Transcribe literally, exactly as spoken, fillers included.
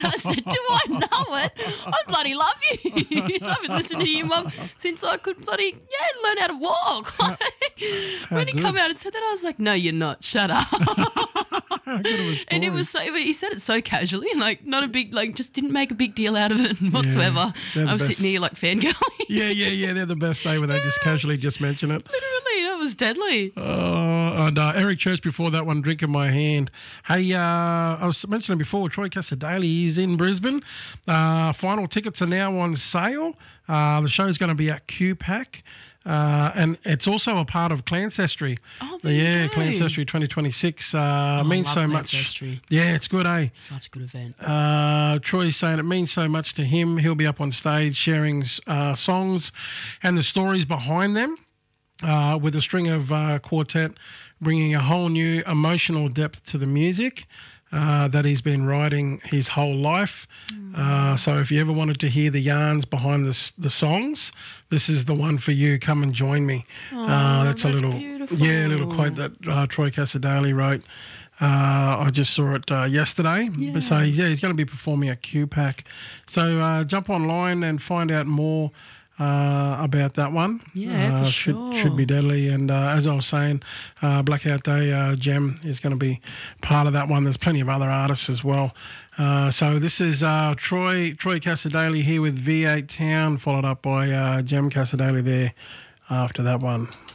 I said, do I know it? I bloody love you. So I've been listening to you, Mum, since I could bloody, yeah, learn how to walk. When he good. come out and said that, I was like, no, you're not. Shut up. How good of a story. And it was so, he said it so casually, like not a big, like just didn't make a big deal out of it whatsoever. they're the I was best. sitting here like fangirling. Yeah, yeah, yeah. They're the best day when they just casually just mention it. Literally, that was deadly. Oh, and uh, Eric Church before that one, Drink in My Hand. Hey, uh, I was mentioning before, Troy Casadei is in Brisbane. Uh, final tickets are now on sale. Uh, the show's going to be at Q PAC. Uh, and it's also a part of Clancestry. Oh, there you yeah, go. Clancestry twenty twenty-six uh, Oh, means love so much. Clancestry. Yeah, it's good, eh? Such a good event. Uh, Troy's saying it means so much to him. He'll be up on stage sharing uh, songs and the stories behind them uh, with a string of uh, quartet, bringing a whole new emotional depth to the music uh, that he's been writing his whole life. Mm. Uh, so if you ever wanted to hear the yarns behind the, the songs, this is the one for you. Come and join me. Oh, uh, that's, that's a little, beautiful. yeah, a little quote that uh, Troy Casadei wrote. Uh, I just saw it uh, yesterday. Yeah. But so yeah, he's going to be performing at Q PAC. So uh, jump online and find out more uh, about that one. Yeah, uh, for should, sure. Should be deadly. And uh, as I was saying, uh, Blackout Day, uh, Gem is going to be part of that one. There's plenty of other artists as well. Uh, so this is uh, Troy Troy Casadei here with V eight Town, followed up by uh, Gem Casadei there after that one.